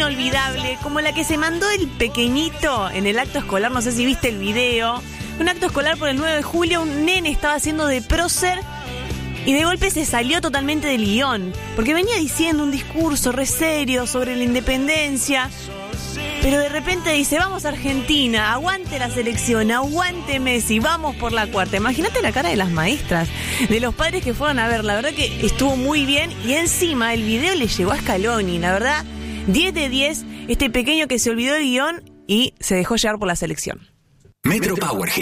Inolvidable, como la que se mandó el pequeñito en el acto escolar, no sé si viste el video. Un acto escolar por el 9 de julio, un nene estaba haciendo de prócer y de golpe se salió totalmente del guión, porque venía diciendo un discurso re serio sobre la independencia, pero de repente dice: vamos a Argentina, aguante la selección, aguante Messi, vamos por la cuarta. Imagínate la cara de las maestras, de los padres que fueron a ver. La verdad que estuvo muy bien, y encima el video le llegó a Scaloni. La verdad, 10 de 10, este pequeño que se olvidó del guión y se dejó llevar por la selección. Metro Power Hit.